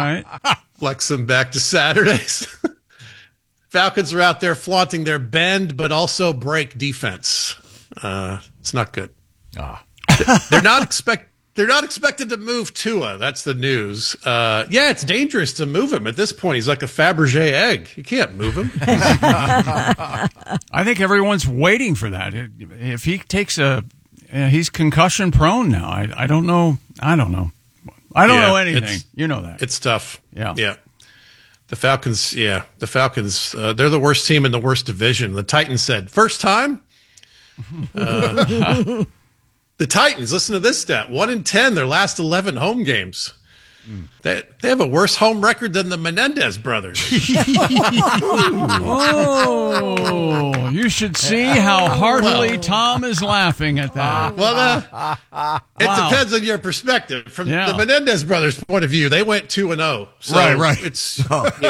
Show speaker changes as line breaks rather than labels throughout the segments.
right.
Flex them back to Saturdays. Falcons are out there flaunting their bend, but also break defense. It's not good. They're not expected to move Tua. That's the news. Yeah, it's dangerous to move him at this point. He's like a Fabergé egg. You can't move him.
I think everyone's waiting for that. If he takes he's concussion prone now. I don't know. I don't know anything. You know that.
It's tough.
Yeah.
The Falcons, they're the worst team in the worst division. The Titans said, first time? The Titans, listen to this stat, 1-10 their last 11 home games. They have a worse home record than the Menendez brothers.
Oh, you should see how heartily Tom is laughing at that.
It depends on your perspective. From the Menendez brothers' point of view, they went 2-0. So
right.
It's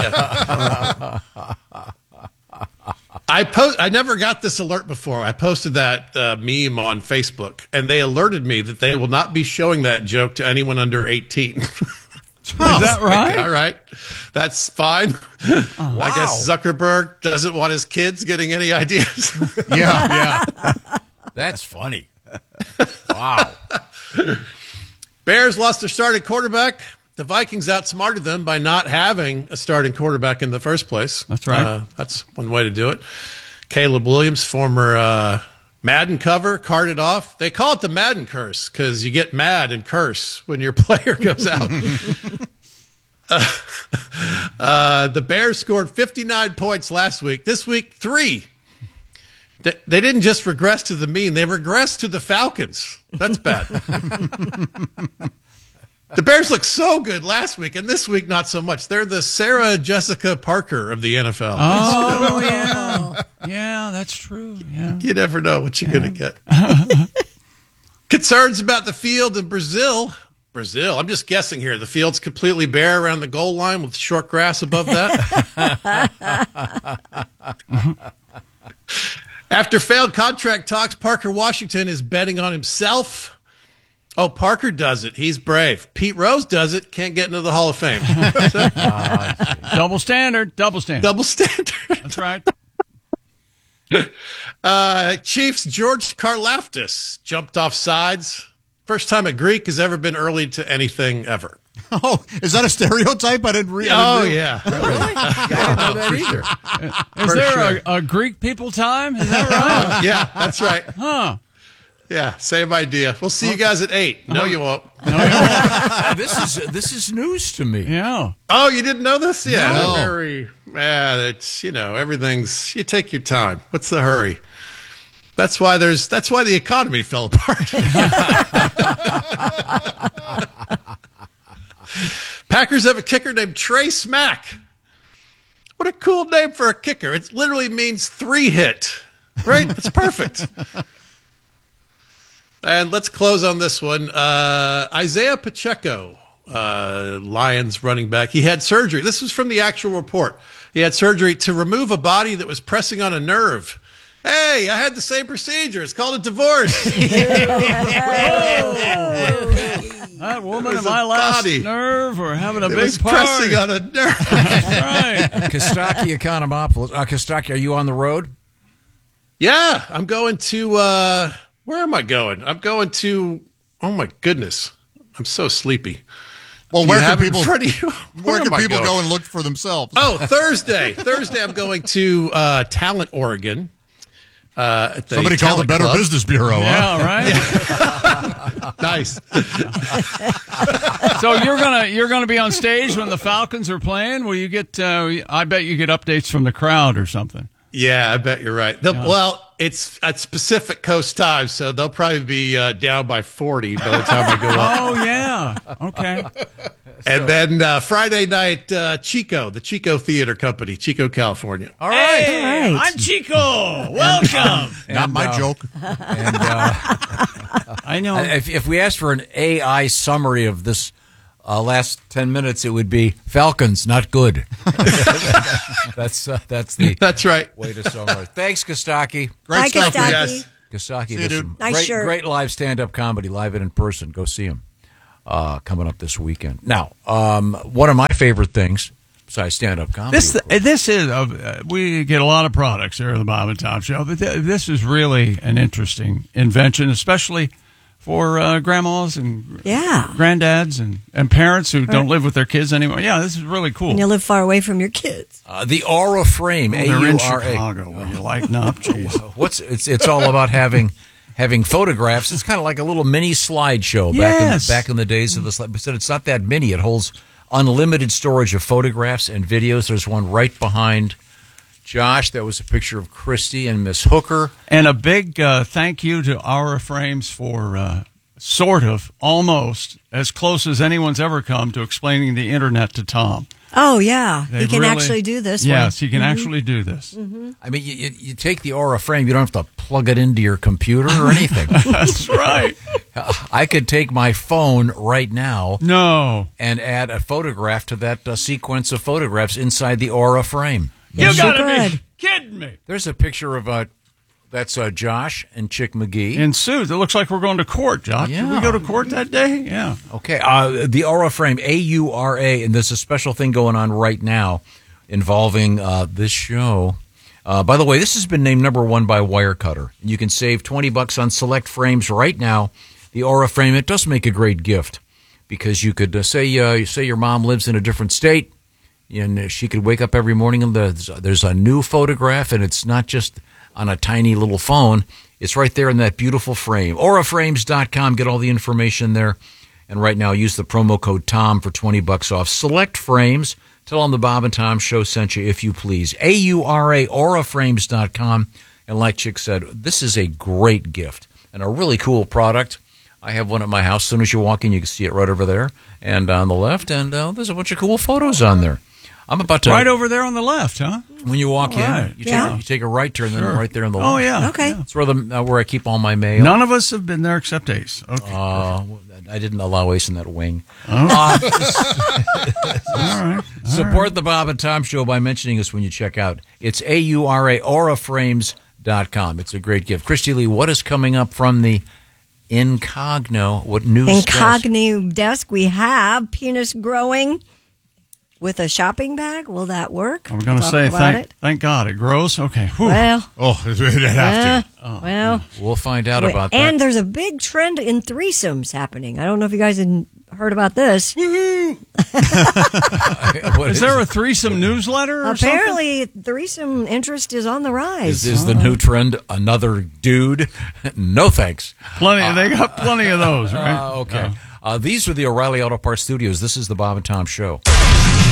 I never got this alert before. I posted that meme on Facebook, and they alerted me that they will not be showing that joke to anyone under 18.
Is that right?
All right. That's fine. I guess Zuckerberg doesn't want his kids getting any ideas.
Yeah.
That's funny. Wow.
Bears lost their starting quarterback. The Vikings outsmarted them by not having a starting quarterback in the first place.
That's right.
That's one way to do it. Caleb Williams, former Madden cover, carted off. They call it the Madden curse because you get mad and curse when your player goes out. The Bears scored 59 points last week. This week, 3. They didn't just regress to the mean. They regressed to the Falcons. That's bad. The Bears looked so good last week, and this week not so much. They're the Sarah Jessica Parker of the NFL.
Oh, yeah. Yeah, that's true. Yeah.
You never know what you're going to get. Concerns about the field in Brazil. I'm just guessing here. The field's completely bare around the goal line with short grass above that. After failed contract talks, Parker Washington is betting on himself. Oh, Parker does it. He's brave. Pete Rose does it. Can't get into the Hall of Fame.
Double standard.
That's
right.
Chiefs George Karlaftis jumped off sides. First time a Greek has ever been early to anything ever.
Oh, is that a stereotype? I didn't read.
Yeah.
Really?
For sure.
Is there a Greek people time? Is that right?
Yeah, that's right.
Huh.
Yeah, same idea. We'll see you guys at 8. No, you won't.
This is news to me.
Yeah.
Oh, you didn't know this? Yeah.
No.
It's, everything's, you take your time. What's the hurry? That's why the economy fell apart. Packers have a kicker named Trey Smack. What a cool name for a kicker. It literally means 3-hit, right? It's perfect. And let's close on this one. Isaiah Pacheco, Lions running back. He had surgery. This was from the actual report. He had surgery to remove a body that was pressing on a nerve. Hey, I had the same procedure. It's called a divorce.
That woman in my last nerve or having a big party.
Pressing on a nerve.
Right.
Kostaki Economopoulos. Kostaki, are you on the road?
Yeah, I'm going to, where am I going? I'm going to, oh my goodness. I'm so sleepy.
Well, where can people
go
and look for themselves?
Oh, Thursday. I'm going to Talent, Oregon.
Somebody called the Better
Club.
Business Bureau,
huh?
Yeah,
right?
Yeah. Nice.
So you're gonna be on stage when the Falcons are playing? Will you get? I bet you get updates from the crowd or something.
Yeah, I bet you're right. Well, it's at Pacific Coast time, so they'll probably be down by 40 by the time I go up.
Oh yeah, okay.
And then Friday night, Chico, the Chico Theater Company, Chico, California.
All right.
Hey, I'm Chico. Welcome.
Not my joke.
And
I know.
If we asked for an AI summary of this last 10 minutes, it would be Falcons, not good. That's
right.
Way to summarize. Thanks, Kostaki.
Great stuff.
Yes.
Kostaki,
See you, dude.
great live stand-up comedy, live and in person. Go see him. coming up this weekend. Now, one of my favorite things, besides stand-up comedy.
This is, we get a lot of products here at the Bob and Tom Show, but this is really an interesting invention, especially for grandmas and granddads and parents who don't live with their kids anymore. Yeah, this is really cool.
And you live far away from your kids.
The Aura Frame,
they're
AURA.
in Chicago where you lighten up. Jeez.
It's all about having photographs. It's kind of like a little mini slideshow back in the days of the slide. But it's not that mini. It holds unlimited storage of photographs and videos. There's one right behind Josh. That was a picture of Christy and Miss Hooker.
And a big thank you to Aura Frames for sort of, almost, as close as anyone's ever come to explaining the internet to Tom.
Oh, yeah.
They
he can
really,
actually do this
Yes,
one.
he can actually do this.
Mm-hmm.
I mean, you take the Aura Frame, you don't have to plug it into your computer or anything.
That's right.
I could take my phone right now and add a photograph to that sequence of photographs inside the Aura Frame.
You gotta be kidding me.
There's a picture of that's Josh and Chick McGee.
In suits. It looks like we're going to court, Josh.
Yeah.
Did we go to court that day? Yeah.
Okay. The Aura Frame, AURA, and there's a special thing going on right now involving this show. By the way, this has been named #1 by Wirecutter. You can save $20 on select frames right now. The Aura Frame, it does make a great gift because you could say your mom lives in a different state, and she could wake up every morning and there's a new photograph, and it's not just on a tiny little phone. It's right there in that beautiful frame. AuraFrames.com. Get all the information there. And right now, use the promo code TOM for $20 off. Select frames. Tell them the Bob and Tom Show sent you, if you please. AURA, AuraFrames.com. And like Chick said, this is a great gift and a really cool product. I have one at my house. As soon as you walk in, you can see it right over there and on the left. And there's a bunch of cool photos on there. I'm about to...
Right over there on the left, huh?
When you walk in, you take a right turn, then right there on the left.
Oh, yeah.
Okay.
That's where I keep all my mail.
None of us have been there except Ace. Okay.
I didn't allow Ace in that wing.
All right.
Support the Bob and Tom Show by mentioning us when you check out. It's AURA, AuraFrames.com. It's a great gift. Christy Lee, what is coming up from the What news
Incognito desk? We have penis growing with a shopping bag. Will that work?
I'm going to say thank God it grows. Okay. Whew.
Well,
it'd have to.
Well,
we'll find out about that.
And there's a big trend in threesomes happening. I don't know if you guys had heard about this.
Is there a threesome newsletter? Or
Apparently, threesome interest is on the rise.
Is the new trend another dude? No thanks.
They got plenty of those, right?
Okay. These are the O'Reilly Auto Parts Studios. This is the Bob and Tom Show.